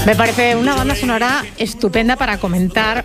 Me parece una banda sonora estupenda para comentar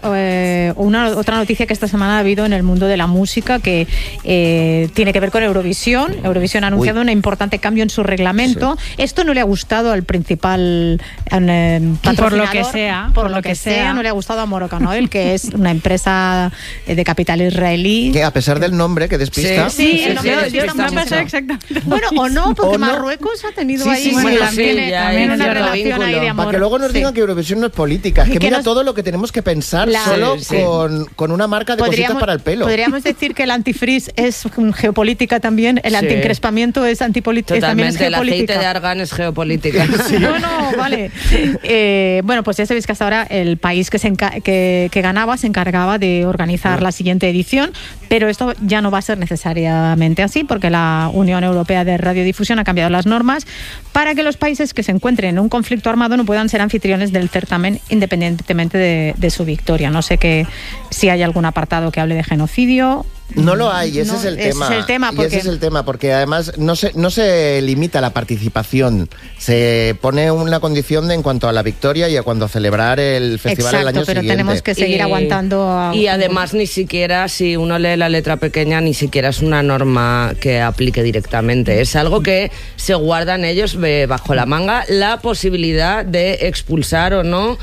otra noticia que esta semana ha habido en el mundo de la música que tiene que ver con Eurovisión. Eurovisión ha anunciado un importante cambio en su reglamento. Sí. Esto no le ha gustado al principal patrocinador. Por lo que sea, no le ha gustado a Moroccan Oil, que es una empresa de capital israelí. Que a pesar del nombre que despista. Sí, el nombre despista mucho. Exactamente. Bueno, o no, porque Marruecos ha tenido ahí también una relación ahí de amor. Para que luego nos digan que Eurovisión no es política. Es que mira todo lo que tenemos que pensar solo con una marca de cositas para el pelo. Podríamos decir que el antifreeze es geopolítica también, el antincrespamiento es antipolítica. Totalmente, el aceite de argán es geopolítica. No, vale. Bueno, pues ya sabéis que hasta ahora el país que ganaba se encargaba de organizar la siguiente edición, pero esto ya no va a ser necesariamente así, porque la Unión Europea de Radiodifusión ha cambiado las normas para que los países que se encuentren en un conflicto armado no puedan ser anfitriones del certamen independientemente de su victoria. No sé si hay algún apartado que hable de genocidio. No lo hay, ese es el tema. Porque... ese es el tema, porque además no se limita la participación, se pone una condición en cuanto a la victoria y a cuando celebrar el festival el año pero siguiente. Tenemos que seguir aguantando. Y además ni siquiera, si uno lee la letra pequeña, ni siquiera es una norma que aplique directamente. Es algo que se guardan ellos bajo la manga, la posibilidad de expulsar o no,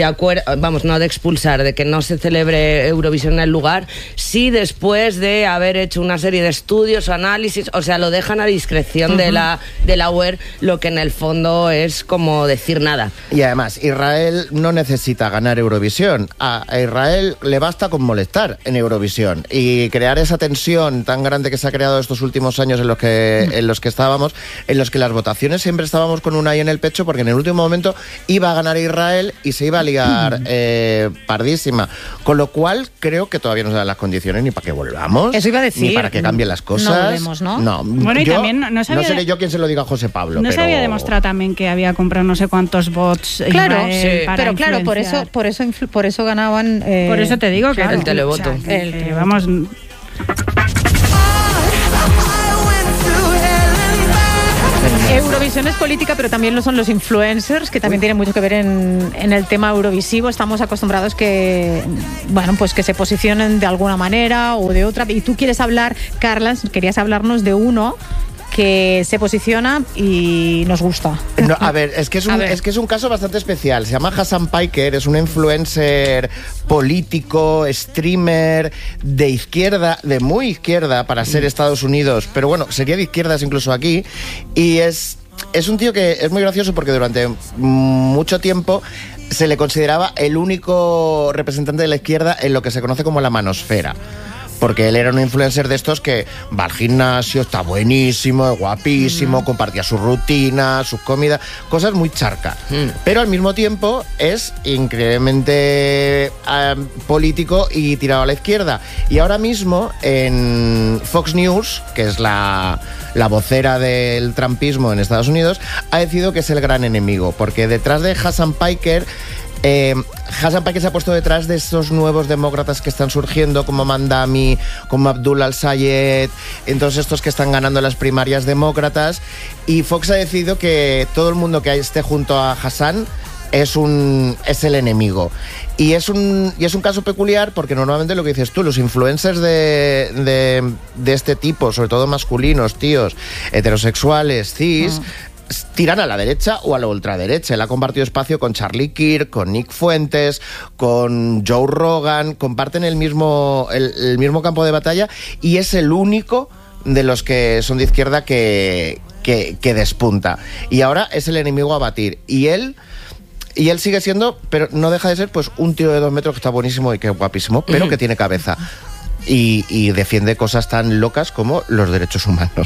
no de expulsar, de que no se celebre Eurovisión en el lugar, si después de haber hecho una serie de estudios o análisis, o sea, lo dejan a discreción de la UE, lo que en el fondo es como decir nada. Y además, Israel no necesita ganar Eurovisión. A Israel le basta con molestar en Eurovisión y crear esa tensión tan grande que se ha creado estos últimos años en los que estábamos, en los que las votaciones siempre estábamos con un ahí en el pecho, porque en el último momento iba a ganar Israel y se iba a liar pardísima. Con lo cual, creo que todavía no se dan las condiciones ni para que volvamos. Eso iba a decir. Ni para que cambien las cosas. No volvemos, ¿no? No. Bueno, y también no seré yo quien se lo diga a José Pablo. No se había demostrado también que había comprado no sé cuántos bots. Claro, para pero claro, por eso ganaban. Por eso te digo que el televoto. O sea, vamos. Eurovisión es política, pero también lo son los influencers, que también tienen mucho que ver en el tema eurovisivo. Estamos acostumbrados que se posicionen de alguna manera o de otra. Y tú quieres hablar, Carla, querías hablarnos de uno que se posiciona y nos gusta. No, a ver, es que es un caso bastante especial. Se llama Hassan Piker, es un influencer político, streamer de izquierda, de muy izquierda para ser Estados Unidos, pero bueno, sería de izquierdas incluso aquí, y es un tío que es muy gracioso porque durante mucho tiempo se le consideraba el único representante de la izquierda en lo que se conoce como la manosfera. Porque él era un influencer de estos que va al gimnasio, está buenísimo, es guapísimo, compartía su rutina, sus comidas, cosas muy charcas. Pero al mismo tiempo es increíblemente político y tirado a la izquierda. Y ahora mismo en Fox News, que es la vocera del trumpismo en Estados Unidos, ha decidido que es el gran enemigo, porque detrás de Hassan Piker... Hassan Piker se ha puesto detrás de esos nuevos demócratas que están surgiendo, como Mandami, como Abdul Al-Sayed, entonces estos que están ganando las primarias demócratas, y Fox ha decidido que todo el mundo que esté junto a Hassan es el enemigo. Y es un caso peculiar porque normalmente lo que dices tú, los influencers de este tipo, sobre todo masculinos, tíos, heterosexuales, cis... tiran a la derecha o a la ultraderecha. Él ha compartido espacio con Charlie Kirk, con Nick Fuentes, con Joe Rogan, comparten el mismo campo de batalla, y es el único de los que son de izquierda que despunta. Y ahora es el enemigo a batir. Y él sigue siendo, pero no deja de ser, pues un tío de 2 metros que está buenísimo y que es guapísimo, pero que tiene cabeza. Y defiende cosas tan locas como los derechos humanos.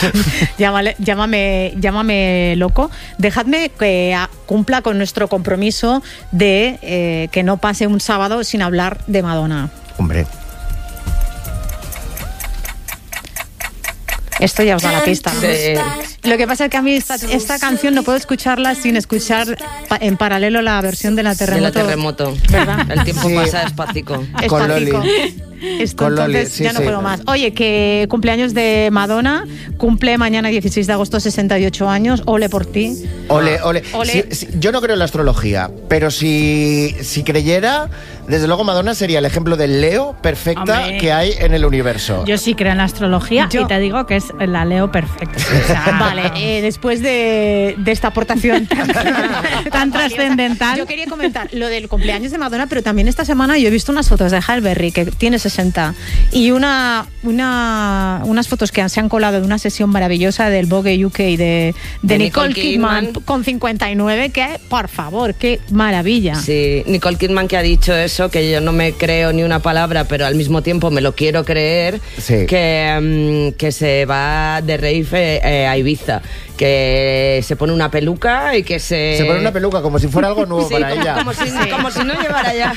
Llámame loco. Dejadme que cumpla con nuestro compromiso de que no pase un sábado sin hablar de Madonna. Hombre. Esto ya os da la pista, ¿no? Sí. Lo que pasa es que a mí esta canción no puedo escucharla sin escuchar en paralelo la versión de la Terremoto. De la Terremoto. ¿Verdad? El tiempo pasa despacito. Con Loli. Esto, entonces ya no puedo más. Oye, que cumpleaños de Madonna, cumple mañana 16 de agosto 68 años, ole por ti. Ole. Ole. Yo no creo en la astrología, pero si creyera, desde luego Madonna sería el ejemplo del Leo perfecta que hay en el universo. Yo sí creo en la astrología y te digo que es la Leo perfecta. O sea, vale, después de esta aportación tan trascendental. Yo quería comentar lo del cumpleaños de Madonna, pero también esta semana yo he visto unas fotos de Halle Berry, que tiene 60, y unas fotos que se han colado de una sesión maravillosa del Vogue UK de Nicole Kidman con 59, que por favor, qué maravilla. Sí, Nicole Kidman, que ha dicho eso, que yo no me creo ni una palabra, pero al mismo tiempo me lo quiero creer, que se va de rave a Ibiza, que se pone una peluca y que se pone una peluca como si fuera algo nuevo para ella. Como si no llevara ya.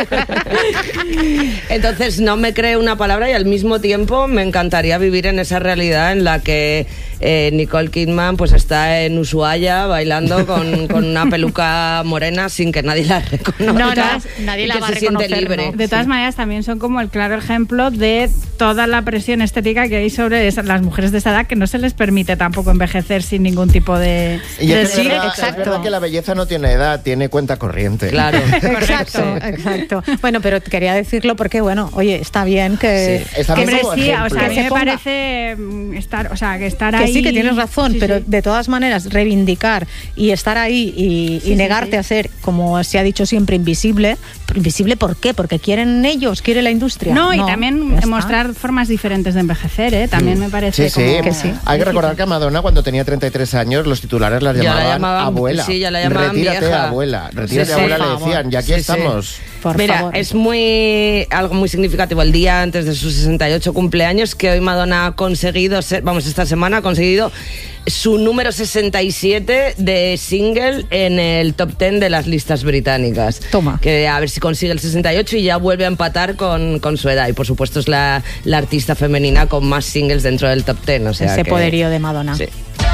Entonces no me creo una palabra y al mismo tiempo me encantaría vivir en esa realidad en la que Nicole Kidman pues está en Ushuaia bailando con una peluca morena sin que nadie la reconozca. Nadie la va a se siente reconocer, libre. ¿no? De todas maneras, también son como el claro ejemplo de toda la presión estética que hay sobre las mujeres de esa edad, que no se les permite tampoco envejecer sin ningún tipo de... Y es verdad que la belleza no tiene edad, tiene cuenta corriente. Claro. Exacto. Bueno, pero quería decirlo porque, bueno, oye, está bien que... Sí, está bien como ejemplo. O sea, a mí me parece estar ahí... Que sí, que tienes razón, pero de todas maneras, reivindicar y estar ahí y negarte a ser, como se ha dicho siempre, invisible. ¿Invisible por qué? Porque quieren ellos, quiere la industria. No, y también mostrar formas diferentes de envejecer, ¿eh? También me parece que sí. Hay que recordar que a Madonna, cuando tenía 33 años, los titulares la llamaban abuela. Sí, ya la llamaban retírate, vieja. Abuela. Retírate, abuela, le decían. Y aquí estamos. Mira, es algo muy significativo el día antes de sus 68 cumpleaños, que hoy Madonna ha conseguido esta semana ha conseguido su número 67 de single en el top 10 de las listas británicas. Toma. Que a ver si consigue el 68 y ya vuelve a empatar con su edad. Y por supuesto es la artista femenina con más singles dentro del top 10. O sea ese poderío de Madonna. Sí.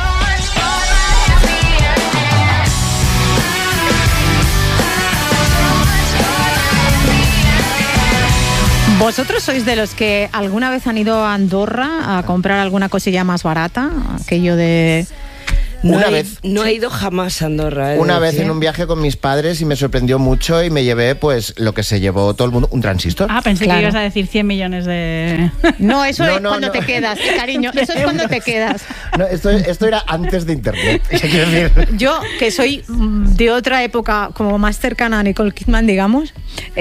¿Vosotros sois de los que alguna vez han ido a Andorra a comprar alguna cosilla más barata? Aquello de... No he ido jamás a Andorra. Una vez en un viaje con mis padres y me sorprendió mucho y me llevé pues lo que se llevó todo el mundo, un transistor. Pensé que ibas a decir 100 millones de... No, eso es cuando te quedas, cariño, eso es cuando te quedas. No, esto era antes de internet. Yo, que soy de otra época como más cercana a Nicole Kidman, digamos,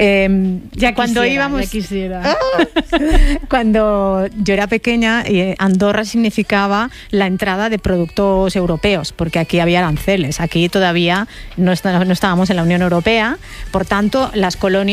cuando yo era pequeña, Andorra significaba la entrada de productos europeos, porque aquí había aranceles. Aquí todavía no estábamos en la Unión Europea, por tanto, las colonias